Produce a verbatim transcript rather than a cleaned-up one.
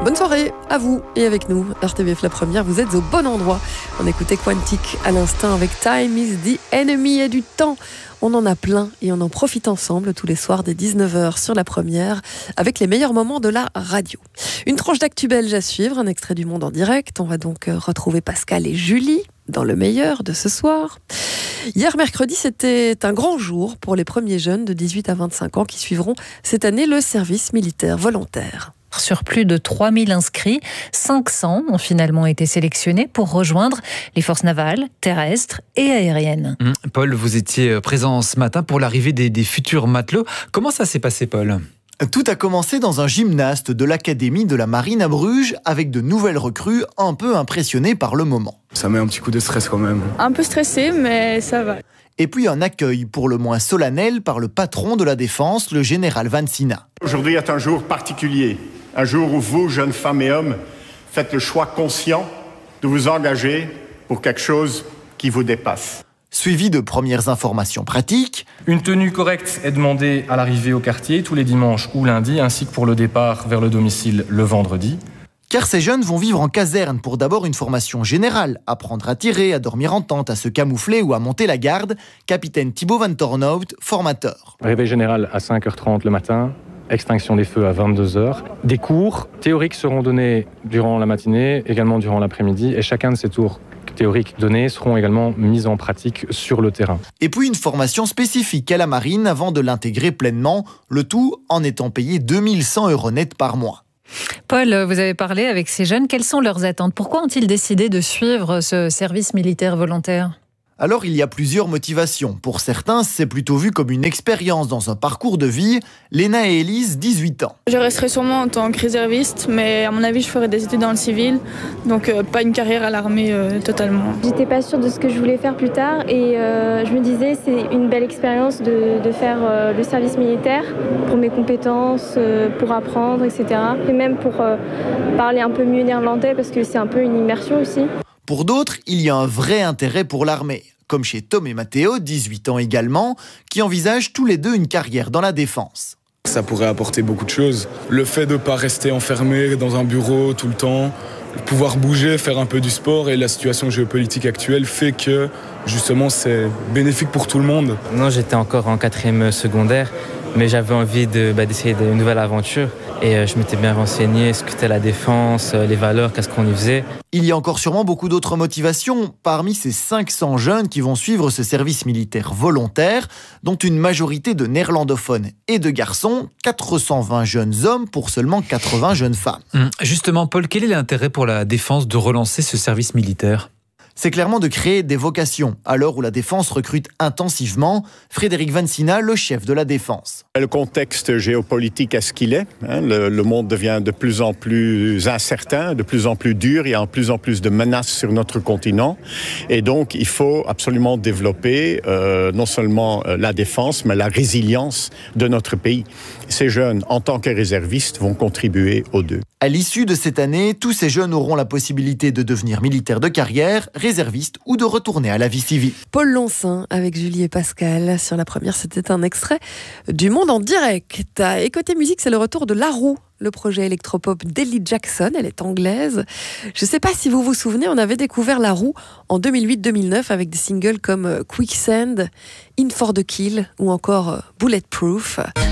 Bonne soirée à vous et avec nous. R T V F La Première, vous êtes au bon endroit. On écoutait Quantic à l'instant avec Time is the enemy et du temps. On en a plein et on en profite ensemble tous les soirs dès dix-neuf heures sur La Première avec les meilleurs moments de la radio. Une tranche d'actu belge à suivre, un extrait du Monde en direct. On va donc retrouver Pascal et Julie dans le meilleur de ce soir. Hier mercredi, c'était un grand jour pour les premiers jeunes de dix-huit à vingt-cinq ans qui suivront cette année le service militaire volontaire. Sur plus de trois mille inscrits, cinq cents ont finalement été sélectionnés pour rejoindre les forces navales, terrestres et aériennes. Mmh. Paul, vous étiez présent ce matin pour l'arrivée des, des futurs matelots. Comment ça s'est passé, Paul ? Tout a commencé dans un gymnaste de l'Académie de la Marine à Bruges avec de nouvelles recrues un peu impressionnées par le moment. Ça met un petit coup de stress quand même. Un peu stressé, mais ça va. Et puis un accueil pour le moins solennel par le patron de la Défense, le général Vansina. Aujourd'hui est un jour particulier, un jour où vous, jeunes femmes et hommes, faites le choix conscient de vous engager pour quelque chose qui vous dépasse. Suivi de premières informations pratiques. Une tenue correcte est demandée à l'arrivée au quartier tous les dimanches ou lundis, ainsi que pour le départ vers le domicile le vendredi. Car ces jeunes vont vivre en caserne pour d'abord une formation générale, apprendre à tirer, à dormir en tente, à se camoufler ou à monter la garde. Capitaine Thibaut Van Tornhout, formateur. Réveil général à cinq heures trente le matin, extinction des feux à vingt-deux heures. Des cours théoriques seront donnés durant la matinée, également durant l'après-midi, et chacun de ces tours théoriques donnés seront également mis en pratique sur le terrain. Et puis une formation spécifique à la marine avant de l'intégrer pleinement, le tout en étant payé deux mille cent euros net par mois. Paul, vous avez parlé avec ces jeunes, quelles sont leurs attentes ? Pourquoi ont-ils décidé de suivre ce service militaire volontaire ? Alors, il y a plusieurs motivations. Pour certains, c'est plutôt vu comme une expérience dans un parcours de vie. Léna et Élise, dix-huit ans. Je resterai sûrement en tant que réserviste, mais à mon avis, je ferai des études dans le civil. Donc, euh, pas une carrière à l'armée euh, totalement. J'étais pas sûre de ce que je voulais faire plus tard et euh, je me disais c'est une belle expérience de, de faire euh, le service militaire pour mes compétences, euh, pour apprendre, et cetera. Et même pour euh, parler un peu mieux néerlandais parce que c'est un peu une immersion aussi. Pour d'autres, il y a un vrai intérêt pour l'armée, comme chez Tom et Matteo, dix-huit ans également, qui envisagent tous les deux une carrière dans la défense. Ça pourrait apporter beaucoup de choses. Le fait de ne pas rester enfermé dans un bureau tout le temps, pouvoir bouger, faire un peu du sport, et la situation géopolitique actuelle fait que justement c'est bénéfique pour tout le monde. Non, j'étais encore en quatrième secondaire, mais j'avais envie de, bah, d'essayer une nouvelle aventure. Et euh, je m'étais bien renseigné, ce que c'était la défense, euh, les valeurs, qu'est-ce qu'on y faisait. Il y a encore sûrement beaucoup d'autres motivations parmi ces cinq cents jeunes qui vont suivre ce service militaire volontaire, dont une majorité de néerlandophones et de garçons, quatre cent vingt jeunes hommes pour seulement quatre-vingts jeunes femmes. Justement, Paul, quel est l'intérêt pour la défense de relancer ce service militaire ? C'est clairement de créer des vocations, à l'heure où la défense recrute intensivement. Frédéric Vansina, le chef de la défense. Le contexte géopolitique est ce qu'il est. Hein, le, le monde devient de plus en plus incertain, de plus en plus dur. Il y a de plus en plus de menaces sur notre continent. Et donc, il faut absolument développer euh, non seulement la défense, mais la résilience de notre pays. Ces jeunes, en tant que réservistes, vont contribuer aux deux. À l'issue de cette année, tous ces jeunes auront la possibilité de devenir militaires de carrière, réservistes ou de retourner à la vie civile. Paul Lonsin avec Julie et Pascal. Sur La Première, c'était un extrait du Monde en direct. Et côté musique, c'est le retour de La Roue, le projet électropop d'Ellie Jackson. Elle est anglaise. Je ne sais pas si vous vous souvenez, on avait découvert La Roue en deux mille huit deux mille neuf avec des singles comme Quicksand, In for the Kill ou encore Bulletproof.